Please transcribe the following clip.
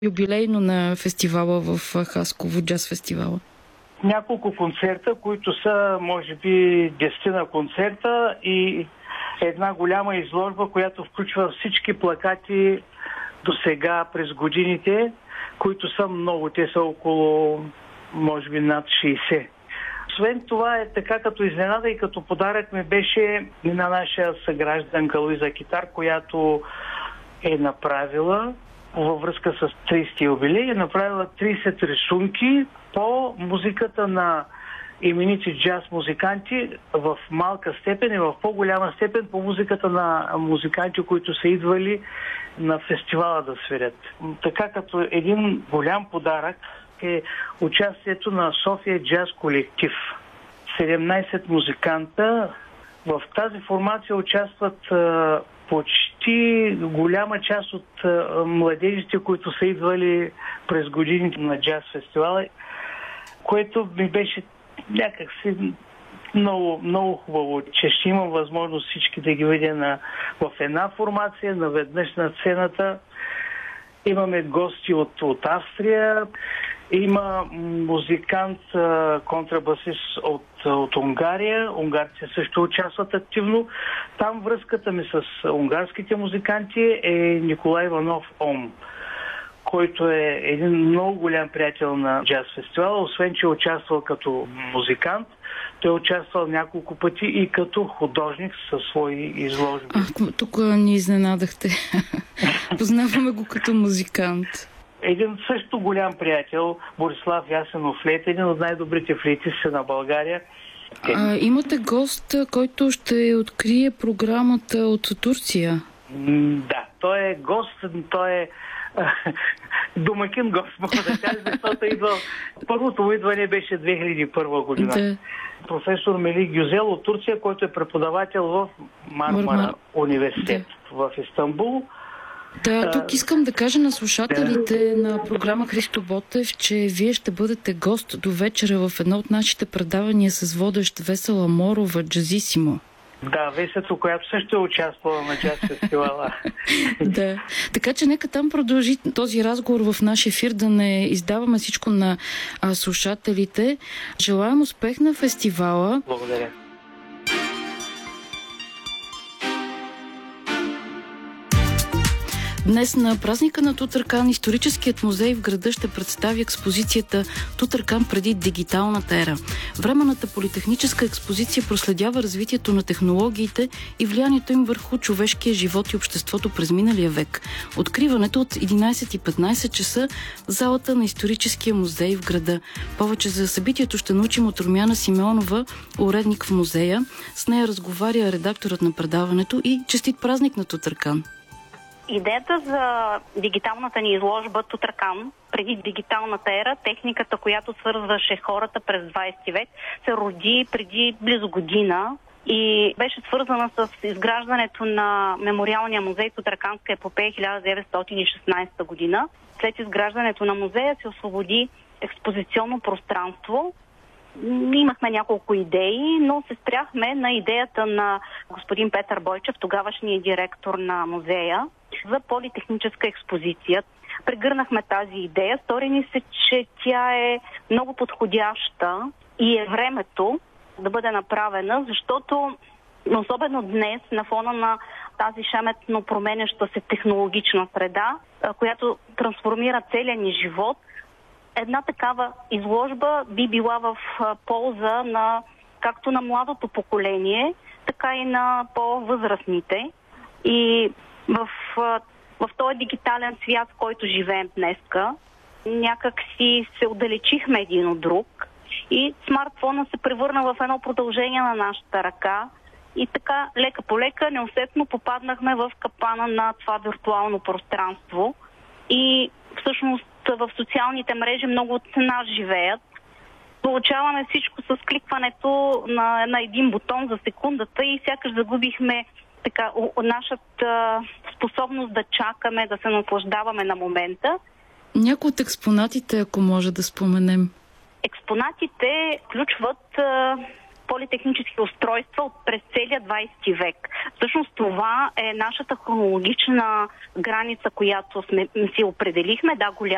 юбилейно на фестивала в Хасково, джаз фестивала? Няколко концерта, които са, може би, 10 концерта и една голяма изложба, която включва всички плакати до сега през годините, които са много. Те са около, може би, над 60. Освен това е така като изненада и като подарък ми беше една наша съгражданка Луиза Китар, която е направила във връзка с 30 юбилей, е направила 30 рисунки по музиката на именити джаз музиканти в малка степен и в по-голяма степен по музиката на музиканти, които са идвали на фестивала да свирят. Така като един голям подарък е участието на София джаз колектив. 17 музиканта. В тази формация участват почти голяма част от младежите, които са идвали през годините на джаз фестивала, което ми беше някакси много, много хубаво, че ще имам възможност всички да ги видя в една формация, наведнъж на сцената. Имаме гости от Австрия, има музикант, контрабасист от Унгария. Унгарците също участват активно. Там връзката ми с унгарските музиканти е Николай Иванов Ом, който е един много голям приятел на джаз фестивала. Освен, че е участвал като музикант, той е участвал няколко пъти и като художник със свои изложби. Тук ни изненадахте. Познаваме го като музикант. Един също голям приятел, Борислав Ясенов Флейт, един от най-добрите флейтисти на България. Имате гост, който ще открие програмата от Турция. Да, той е гост, той е домакин гост, мога да кажа, защото първото му идване беше 2001 година. Да. Професор Мели Гюзел от Турция, който е преподавател в Мармара университет в Истанбул. Да, тук искам да кажа на слушателите на програма Христо Ботев, че вие ще бъдете гост до вечера в едно от нашите предавания с водещ Весела Морова, Джазисимо. Да, Весето, която също е участвала на джаз фестивала. Да, така че нека там продължи този разговор в наш ефир, да не издаваме всичко на слушателите. Желаем успех на фестивала. Благодаря. Днес на празника на Тутъркан историческият музей в града ще представи експозицията Тутъркан преди дигиталната ера. Временната политехническа експозиция проследява развитието на технологиите и влиянието им върху човешкия живот и обществото през миналия век. Откриването от 11:15 часа в залата на историческия музей в града. Повече за събитието ще научим от Румяна Симеонова, уредник в музея. С нея разговаря редакторът на предаването и честит празник на Тутъркан. Идеята за дигиталната ни изложба Тутъркан преди дигиталната ера, техниката, която свързваше хората през 20 век, се роди преди близо година и беше свързана с изграждането на мемориалния музей Тутърканска епопея 1916 година. След изграждането на музея се освободи експозиционно пространство. Имахме няколко идеи, но се спряхме на идеята на господин Петър Бойчев, тогавашният директор на музея, за политехническа експозиция. Прегърнахме тази идея. Стори ни се, че тя е много подходяща и е времето да бъде направена, защото особено днес, на фона на тази шеметно променяща се технологична среда, която трансформира целия ни живот, една такава изложба би била в полза на както на младото поколение, така и на по-възрастните. И в този дигитален свят, в който живеем днеска, някак си се отдалечихме един от друг и смартфона се превърна в едно продължение на нашата ръка и така лека по лека неусетно попаднахме в капана на това виртуално пространство и всъщност в социалните мрежи много от нас живеят. Получаваме всичко с кликването на един бутон за секундата и сякаш загубихме така нашата способност да чакаме, да се наслаждаваме на момента. Някои от експонатите, ако може да споменем. Експонатите включват политехнически устройства през целия 20 век. Всъщност това е нашата хронологична граница, която си определихме. Да, голяма